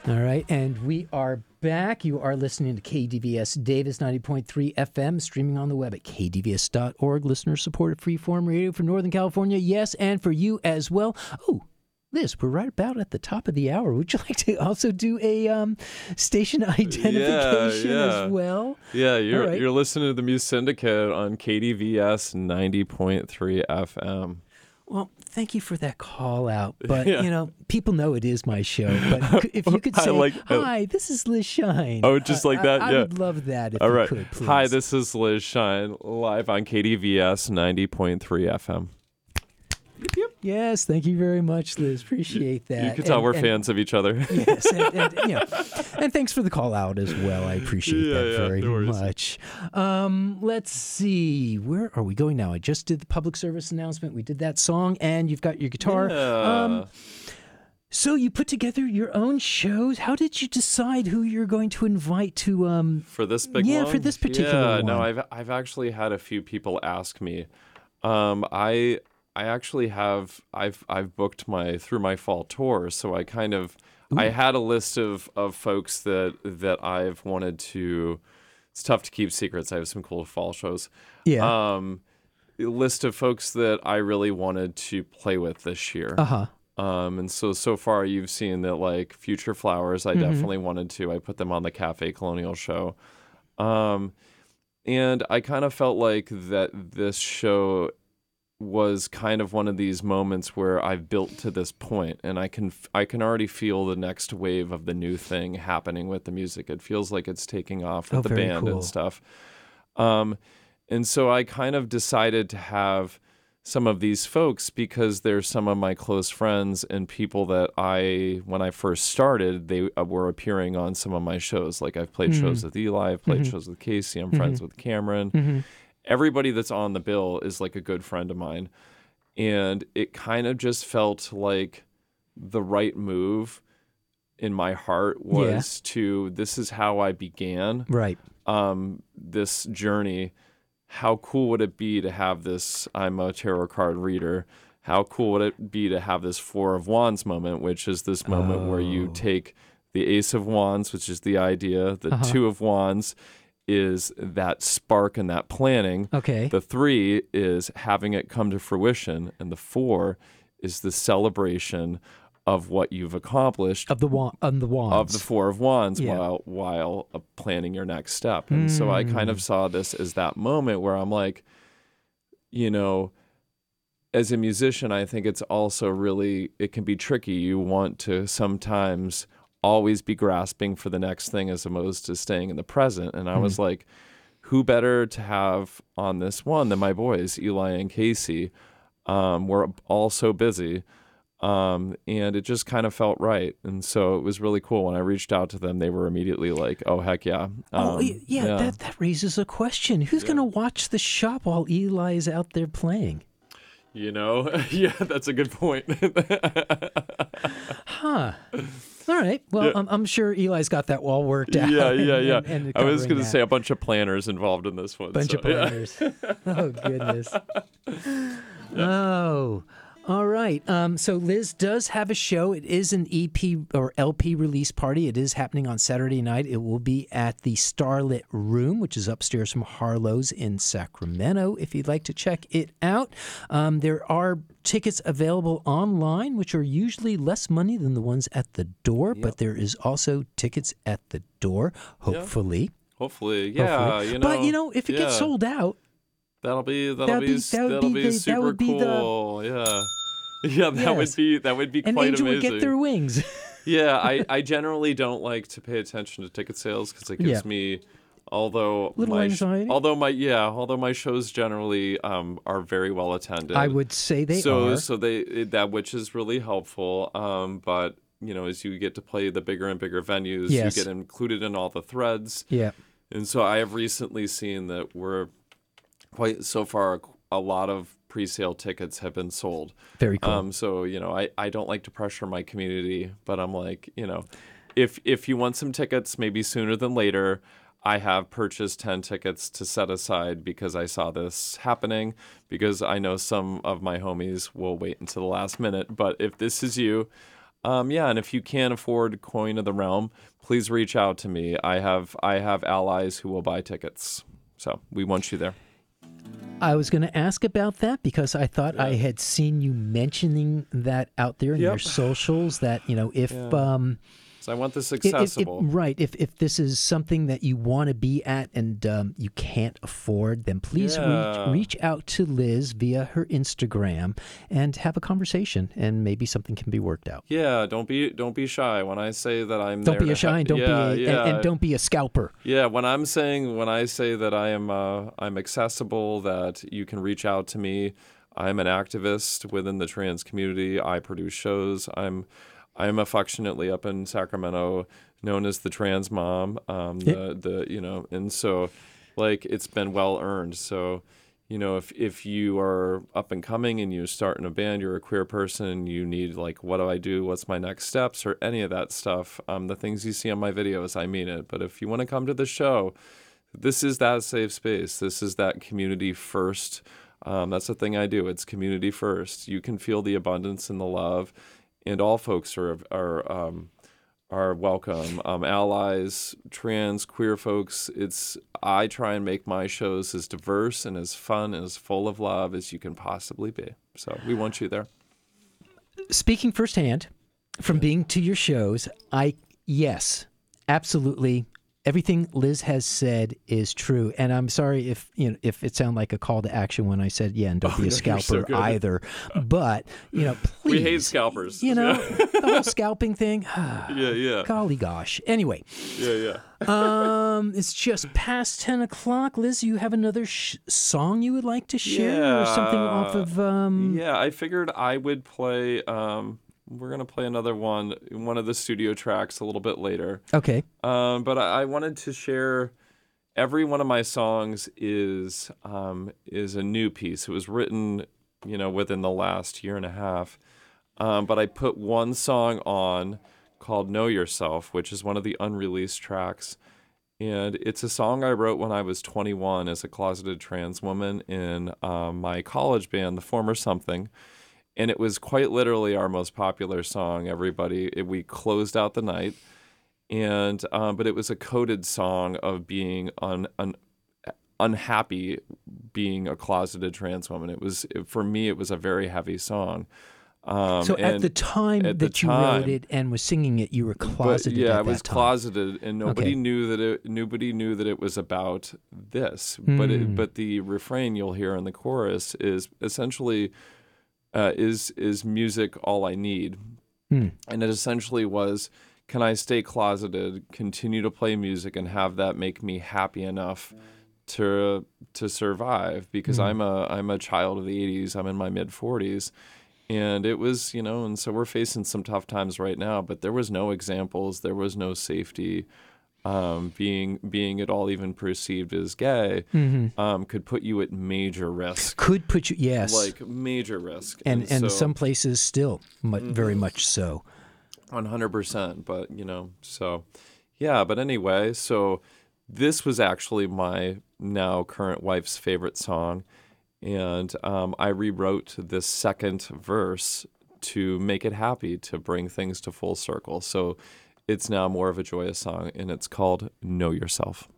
All right, and we are back. You are listening to KDVS Davis 90.3 FM, streaming on the web at kdvs.org. Listener-supported freeform radio for Northern California, yes, and for you as well. Oh, Liz, we're right about at the top of the hour. Would you like to also do a station identification as well? Yeah, you're listening to the Muse Syndicate on KDVS 90.3 FM. Well, thank you for that call out. But, people know it is my show. But if you could say, hi, this is Liz Shine. Oh, just like that? I would love that if All you right. could, please. Hi, this is Liz Shine, live on KDVS 90.3 FM. Yep. Yes, thank you very much, Liz. Appreciate that. You can tell we're fans of each other. Yes, and thanks for the call out as well. I appreciate that very much. Let's see, where are we going now? I just did the public service announcement. We did that song, and you've got your guitar. Yeah. So you put together your own shows. How did you decide who you're going to invite to? For this big one? Yeah, for this particular one. No, I've actually had a few people ask me. I actually have I've booked through my fall tour, so I kind of I had a list of folks that I've wanted to. It's tough to keep secrets. I have some cool fall shows. Yeah. A list of folks that I really wanted to play with this year. And so far you've seen that, like, Future Flowers, I definitely wanted to. I put them on the Cafe Colonial show. And I kind of felt like that this show was kind of one of these moments where I've built to this point, and I can already feel the next wave of the new thing happening with the music. It feels like it's taking off with the band and stuff. And so I kind of decided to have some of these folks because they're some of my close friends and people that when I first started, they were appearing on some of my shows. Like, I've played shows with Eli, I've played shows with Casey, I'm friends with Cameron. Everybody that's on the bill is like a good friend of mine. And it kind of just felt like the right move in my heart was this is how I began. Right. This journey. How cool would it be to have this, I'm a tarot card reader. How cool would it be to have this Four of Wands moment, which is this moment where you take the Ace of Wands, which is the idea, the Two of Wands is that spark and that planning. Okay. The 3 is having it come to fruition, and the 4 is the celebration of what you've accomplished of the wands of the Four of Wands while planning your next step. And so I kind of saw this as that moment where I'm like, as a musician, I think it's also really, it can be tricky. You want to sometimes always be grasping for the next thing as opposed to staying in the present. And I was like, who better to have on this one than my boys, Eli and Casey? We're all so busy. And it just kind of felt right. And so it was really cool. When I reached out to them, they were immediately like, oh, heck yeah. That raises a question. Who's going to watch the shop while Eli is out there playing? Yeah, that's a good point. Huh. All right. Well, I'm sure Eli's got that all worked out. Yeah. And I was going to say a bunch of planners involved in this one. Bunch of planners. Oh, goodness. Oh, all right. So Liz does have a show. It is an EP or LP release party. It is happening on Saturday night. It will be at the Starlit Room, which is upstairs from Harlow's in Sacramento, if you'd like to check it out. There are tickets available online, which are usually less money than the ones at the door, but there is also tickets at the door, hopefully. Hopefully, yeah. But, if it gets sold out, that'll be super cool. That would be an quite angel amazing. Would get their wings. Yeah, I generally don't like to pay attention to ticket sales because it gives me, although anxiety. Although my shows generally are very well attended. I would say they are. So that which is really helpful. But as you get to play the bigger and bigger venues, you get included in all the threads. Yeah. And so I have recently seen that we're quite so far a lot of pre-sale tickets have been sold. Very cool. So I don't like to pressure my community, but I'm like, if you want some tickets, maybe sooner than later, I have purchased 10 tickets to set aside because I saw this happening, because I know some of my homies will wait until the last minute. But if this is you, Yeah, and if you can't afford Coin of the Realm, please reach out to me. I have allies who will buy tickets, so we want you there. I was going to ask about that because I thought I had seen you mentioning that out there in your socials. That if So I want this accessible. If this is something that you want to be at and you can't afford, then please reach out to Liz via her Instagram and have a conversation, and maybe something can be worked out. Yeah, don't be shy when I say that I'm. Don't be a shy, and don't be a scalper. Yeah, when I say that I'm accessible, that you can reach out to me. I'm an activist within the trans community. I produce shows. I'm affectionately up in Sacramento known as the trans mom. And so like it's been well earned. So, if you are up and coming and you start in a band, you're a queer person, you need like, what do I do? What's my next steps or any of that stuff? The things you see on my videos, I mean it. But if you want to come to the show, this is that safe space. This is that community first. That's the thing I do. It's community first. You can feel the abundance and the love. And all folks are welcome. Allies, trans, queer folks. I try and make my shows as diverse and as fun and as full of love as you can possibly be. So we want you there. Speaking firsthand from being to your shows, yes, absolutely. Everything Liz has said is true, and I'm sorry if it sounded like a call to action when I said, and don't be a scalper either. But please, we hate scalpers. The whole scalping thing. Yeah. Golly gosh. Anyway. Yeah. It's just past 10 o'clock. Liz, you have another song you would like to share, or something off of? Yeah, I figured I would play. We're going to play another one of the studio tracks a little bit later. Okay. But I wanted to share, every one of my songs is a new piece. It was written, within the last year and a half. But I put one song on called Know Yourself, which is one of the unreleased tracks. And it's a song I wrote when I was 21 as a closeted trans woman in my college band, the Former Something. And it was quite literally our most popular song. We closed out the night, and but it was a coded song of being unhappy being a closeted trans woman. For me, it was a very heavy song. So at the time that you wrote it and was singing it, you were closeted. I was closeted, and nobody knew that it was about this. But the refrain you'll hear in the chorus is essentially. Is music all I need? And it essentially was, can I stay closeted, continue to play music, and have that make me happy enough to survive? Because I'm a child of the 80s. I'm in my mid-40s. And it was, and so we're facing some tough times right now, but there was no examples. There was no safety. Being at all even perceived as gay could put you at major risk. Could put you, yes. Like major risk. And so, some places still, very much so. 100%. But, so, yeah. But anyway, so this was actually my now current wife's favorite song. And I rewrote this second verse to make it happy, to bring things to full circle. So it's now more of a joyous song, and it's called Know Yourself.